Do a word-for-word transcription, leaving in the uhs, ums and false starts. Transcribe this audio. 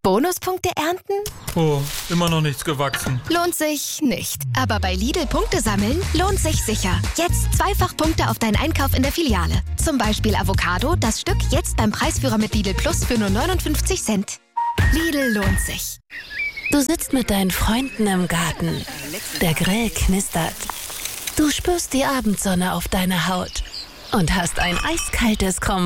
Bonuspunkte ernten? Oh, immer noch nichts gewachsen. Lohnt sich nicht. Aber bei Lidl Punkte sammeln lohnt sich sicher. Jetzt zweifach Punkte auf deinen Einkauf in der Filiale. Zum Beispiel Avocado, das Stück jetzt beim Preisführer mit Lidl Plus für nur neunundfünfzig Cent. Lidl lohnt sich. Du sitzt mit deinen Freunden im Garten. Der Grill knistert. Du spürst die Abendsonne auf deiner Haut und hast ein eiskaltes Krombacher